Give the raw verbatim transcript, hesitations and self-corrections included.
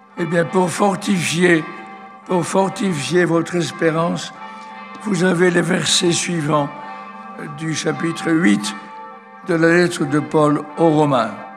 Eh bien, pour fortifier, pour fortifier votre espérance, vous avez les versets suivants du chapitre huit de la lettre de Paul aux Romains.